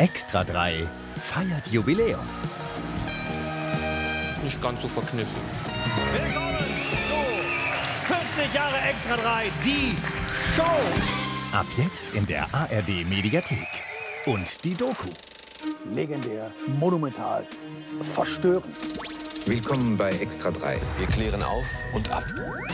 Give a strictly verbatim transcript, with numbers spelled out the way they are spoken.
Extra drei feiert Jubiläum. Nicht ganz so verkniffen. Willkommen zu fünfzig Jahre Extra drei, die Show. Ab jetzt in der A R D Mediathek. Und die Doku. Legendär, monumental, verstörend. Willkommen bei Extra drei. Wir klären auf und ab.